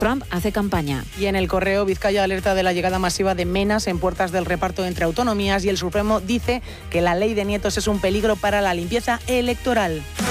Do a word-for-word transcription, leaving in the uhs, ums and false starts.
Trump hace campaña. Y en El Correo, Vizcaya alerta de la llegada masiva de menas en puertas del reparto entre autonomías y el Supremo dice que la ley de nietos es un peligro para la limpieza electoral.